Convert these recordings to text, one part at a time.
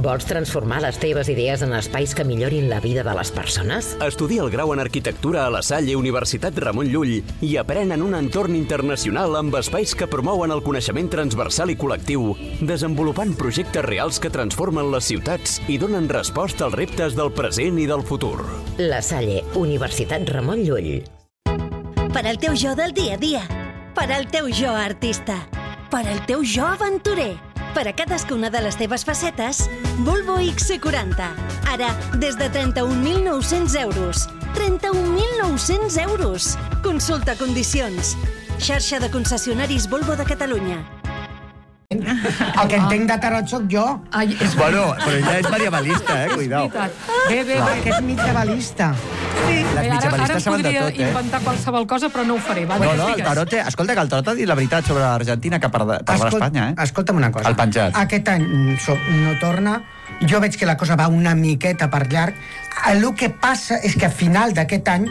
Vols transformar les teves idees en espais que millorin la vida de les persones? Estudia el grau en arquitectura a la Salle Universitat Ramon Llull i aprèn en un entorn internacional amb espais que promouen el coneixement transversal i col·lectiu, desenvolupant projectes reals que transformen les ciutats i donen resposta als reptes del present i del futur. La Salle Universitat Ramon Llull. Per al teu jo del dia a dia, per al teu jo artista, per al teu jo aventurer. Per a cadascuna de les teves facetes, Volvo XC40. Ara, des de 31.900 euros. 31.900 euros! Consulta condicions. Xarxa de concessionaris Volvo de Catalunya. El que entenc de tarot soc jo. Bueno, però ella és medievalista, cuidao. Bé, que és mitjavalista. Les mitjavelistes saben de tot, Ara podria inventar qualsevol cosa, però no ho faré. No, el tarot... Escolta, que el tarot ha dit la veritat sobre l'Argentina, que perdrà Espanya, Escolta'm una cosa. El penjat. Aquest any no torna. Jo veig que la cosa va una miqueta per llarg. El que passa és que a final d'aquest any,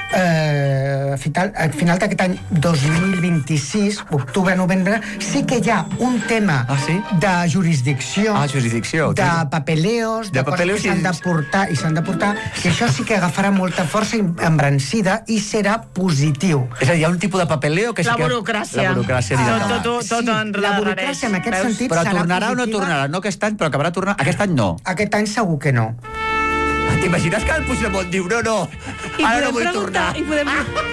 al final d'aquest any 2026, octubre-novembre, sí que hi ha un tema de jurisdicció, de papeleos, de coses que s'han de portar i s'han de portar, que això sí que agafarà molta força embrancida i serà positiu. És a dir, hi ha un tipus de papeleo que sí que... La burocràcia. La burocràcia la burocràcia en aquest sentit serà positiva. Però tornarà o no tornarà? No aquest any, però acabarà tornant... Aquest any no. Aquest any segur que no. T'imagines que el Puigdemont diu no, ara no vull tornar. I podem...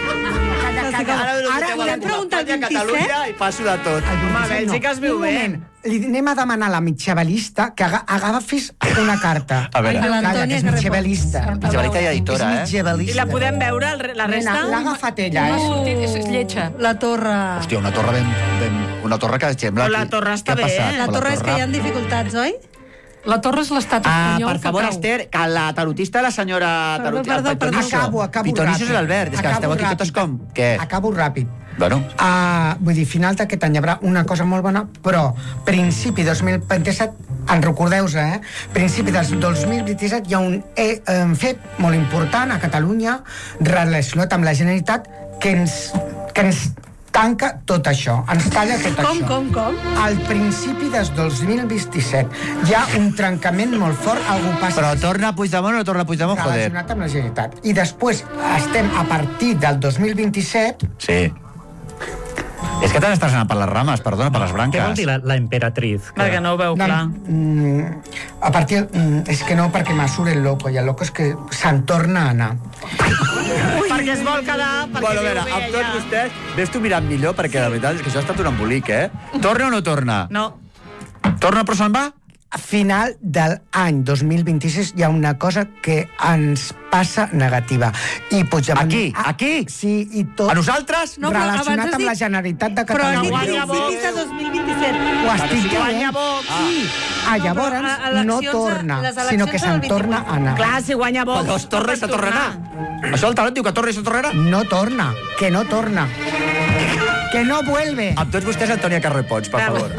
Ara podem preguntar el 27? I passo de tot. Home, Bèlgica es viu bé. Li anem a demanar a la mitjavalista que agafis una carta. A veure. Calla, que és mitjavalista. Mitjavalista i editora, I la podem veure, la resta? L'ha agafat ella, És lletja. La torre... Hòstia, una torre que sembla... Però la torre està bé, La torre és que hi ha dificultats, oi? La torre és l'estat espanyol. Per favor, Esther, que la tarotista, la senyora tarotista... Acabo Pitonisso és l'Albert, és que esteu aquí totes com... Què? Acabo ràpid. Bueno. Vull dir, final d'aquest any hi haurà una cosa molt bona, però principi 2027, en recordeu-vos, principi del 2027 hi ha un fet molt important a Catalunya relacionat amb la Generalitat que ens tanca tot això, ens talla tot això. Com? Al principi del 2027 hi ha un trencament molt fort, algú passa... Però torna Puigdemont o no torna Puigdemont, joder? Relacionat amb la Generalitat. I després estem a partir del 2027... Sí. És que t'has estat anant per les rames, perdona, per les branques. Què vol dir la emperatriz? Perquè no ho veu clar. A partir... És que no, perquè m'assure el loco, i el loco és que se'n torna a anar. Perquè es vol quedar, perquè Bueno, a veure, amb tots vostès, ves tu mirant millor, perquè la veritat és que això ha estat un embolic, Torna o no torna? No. Torna però se'n va? A final de l'any 2026 hi ha una cosa que ens passa negativa. I Puigdemont... Aquí? Sí, i tot... A nosaltres? No, però relacionat amb la Generalitat de Però has Catalunya. dit principis de 2027. Ho estic dient. Guanya Vox. Sí. Llavors no torna, sinó que se'n torna a anar. Clar, si guanya Vox... Però es torna i se tornarà. Això el tarot diu que torna i se tornarà? No torna, que no torna. Que no vuelve. Amb tots vostès, Antònia Carro i Pons, per favor.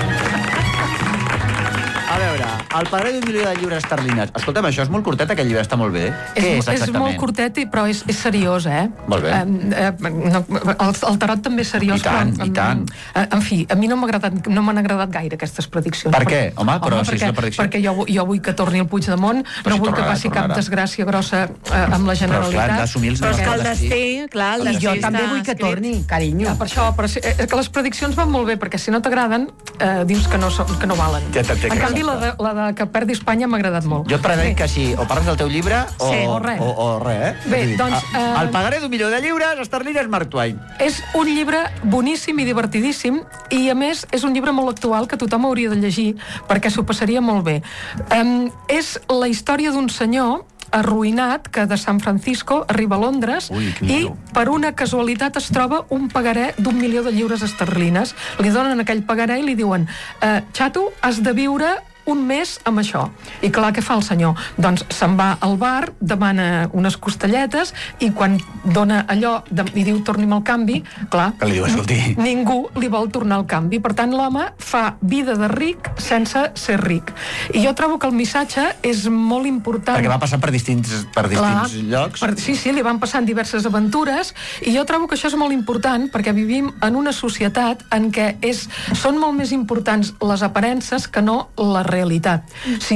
A veure, El padre d'un milió de lliures esterlines. Escolta'm, això és molt curtet, aquest llibre està molt bé. Què és exactament? És molt curtet, però és seriós, Molt bé. El tarot també és seriós. I tant. En fi, a mi no m'han agradat gaire aquestes prediccions. Per què? Home, però si és una predicció. Perquè jo vull que torni el Puigdemont, no vull que passi cap desgràcia grossa amb la Generalitat. Però clar, d'assumir els Però és que el destí, clar, el destí. I jo també vull que torni, carinyo. Per això, però que les prediccions van molt bé, perquè si no t'agraden, dius que no valen. En canvi, la de que perdi Espanya m'ha agradat molt. Jo et pretenc que si o parles del teu llibre o res. Bé, doncs... El pagaré d'un milió de lliures esterlines Mark Twain. És un llibre boníssim i divertidíssim i, a més, és un llibre molt actual que tothom hauria de llegir perquè s'ho passaria molt bé. És la història d'un senyor arruïnat que de San Francisco arriba a Londres i per una casualitat es troba un pagaré d'1 milió de lliures esterlines. Li donen aquell pagaré i li diuen xato, has de viure un mes amb això. I clar, què fa el senyor? Doncs se'n va al bar, demana unes costelletes i quan dona allò i diu torni'm el canvi, clar, que li diu, escolti, ningú li vol tornar el canvi. Per tant, l'home fa vida de ric sense ser ric. I jo trobo que el missatge és molt important. Perquè va passant per distints llocs. Sí, li van passant diverses aventures i jo trobo que això és molt important perquè vivim en una societat en què són molt més importants les aparences que no la realitat.